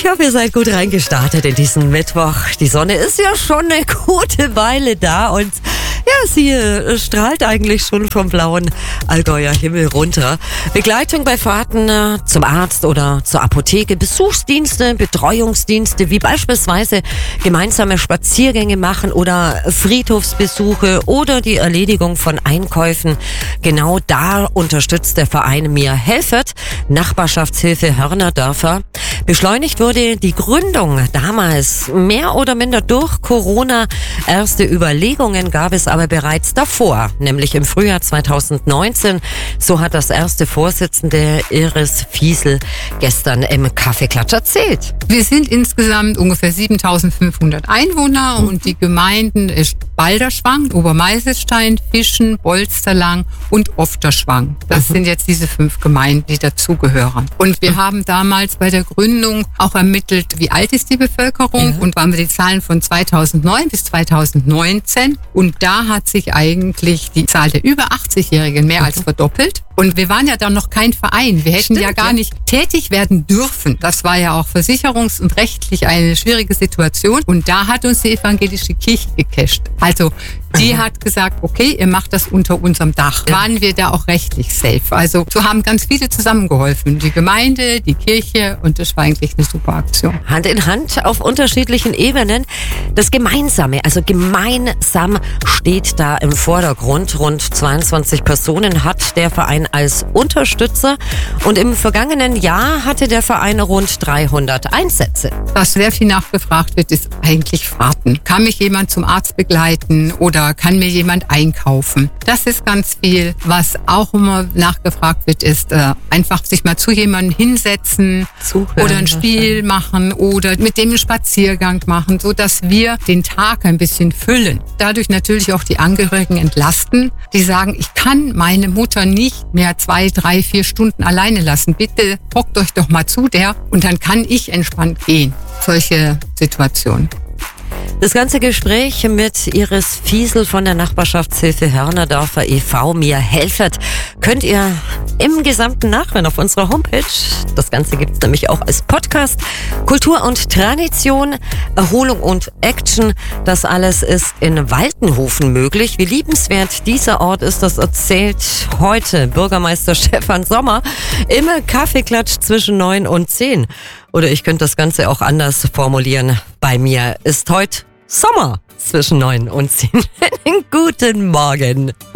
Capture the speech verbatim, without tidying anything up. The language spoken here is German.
Ich hoffe, ihr seid gut reingestartet in diesen Mittwoch. Die Sonne ist ja schon eine gute Weile da und ja, sie äh, strahlt eigentlich schon vom blauen Allgäuer Himmel runter. Begleitung bei Fahrten äh, zum Arzt oder zur Apotheke, Besuchsdienste, Betreuungsdienste, wie beispielsweise gemeinsame Spaziergänge machen oder Friedhofsbesuche oder die Erledigung von Einkäufen. Genau da unterstützt der Verein Mir Helfet, Nachbarschaftshilfe Hörnerdörfer. Beschleunigt wurde die Gründung damals mehr oder minder durch Corona. Erste Überlegungen gab es aber bereits davor, nämlich im Frühjahr zweitausendneunzehn. So hat das erste Vorsitzende Iris Fiesel gestern im Kaffeeklatsch erzählt. Wir sind insgesamt ungefähr siebentausendfünfhundert Einwohner mhm. und die Gemeinden ist Balderschwang, Obermeiselstein, Fischen, Bolsterlang und Ofterschwang. Das mhm. sind jetzt diese fünf Gemeinden, die dazugehören. Und wir mhm. haben damals bei der Gründung auch ermittelt, wie alt ist die Bevölkerung ja. und waren wir die Zahlen von zweitausendneun bis zweitausendneunzehn. Und da hat sich eigentlich die Zahl der über achtzigjährigen mehr als verdoppelt. Und wir waren ja dann noch kein Verein. Wir hätten Stimmt, ja gar ja. nicht tätig werden dürfen. Das war ja auch versicherungs- und rechtlich eine schwierige Situation. Und da hat uns die evangelische Kirche gecasht. Also die Aha. hat gesagt, okay, ihr macht das unter unserem Dach. Ja. Waren wir da auch rechtlich safe. Also so haben ganz viele zusammengeholfen. Die Gemeinde, die Kirche, und das war eigentlich eine super Aktion. Hand in Hand auf unterschiedlichen Ebenen. Das Gemeinsame, also gemeinsam steht da im Vordergrund. Rund zweiundzwanzig Personen hat der Verein als Unterstützer. Und im vergangenen Jahr hatte der Verein rund dreihundert Einsätze. Was sehr viel nachgefragt wird, ist eigentlich Fahrten. Kann mich jemand zum Arzt begleiten oder kann mir jemand einkaufen? Das ist ganz viel. Was auch immer nachgefragt wird, ist äh, einfach sich mal zu jemandem hinsetzen Zuhören, oder ein Spiel machen oder mit dem einen Spaziergang machen, so dass wir den Tag ein bisschen füllen. Dadurch natürlich auch die Angehörigen entlasten, die sagen, ich kann meine Mutter nicht mehr zwei, drei, vier Stunden alleine lassen. Bitte hockt euch doch mal zu der und dann kann ich entspannt gehen. Solche Situationen. Das ganze Gespräch mit Iris Fiesel von der Nachbarschaftshilfe Hörnerdörfer e V Mir Helfet könnt ihr im Gesamten nachhören auf unserer Homepage. Das Ganze gibt es nämlich auch als Podcast. Kultur und Tradition, Erholung und Action, das alles ist in Waltenhofen möglich. Wie liebenswert dieser Ort ist, das erzählt heute Bürgermeister Stefan Sommer im Kaffeeklatsch zwischen neun und zehn. Oder ich könnte das Ganze auch anders formulieren. Bei mir ist heute Sommer zwischen neun und zehn. Guten Morgen.